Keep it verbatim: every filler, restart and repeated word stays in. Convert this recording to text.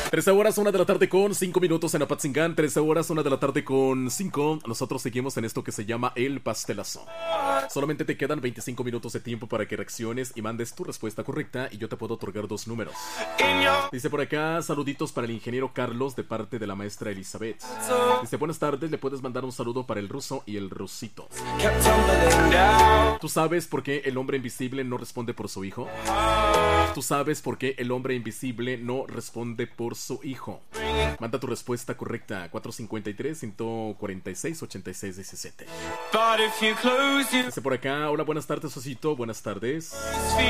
trece horas, una de la tarde con cinco minutos en Apatzingán. trece horas, una de la tarde con cinco. Nosotros seguimos en esto que se llama El Pastelazo. Solamente te quedan veinticinco minutos de tiempo para que reacciones y mandes tu respuesta correcta y yo te puedo otorgar dos números. Dice por acá, saluditos para el ingeniero Carlos de parte de la maestra Elizabeth. Dice, buenas tardes, le puedes mandar un saludo para el ruso y el rusito. ¿Tú sabes por qué el hombre invisible no responde por su hijo? ¿Tú sabes por qué el hombre invisible no responde por su hijo? Manda tu respuesta correcta. cuatro cinco tres, uno cuatro seis, ocho seis uno siete. Dice por acá, hola, buenas tardes, Osito. Buenas tardes.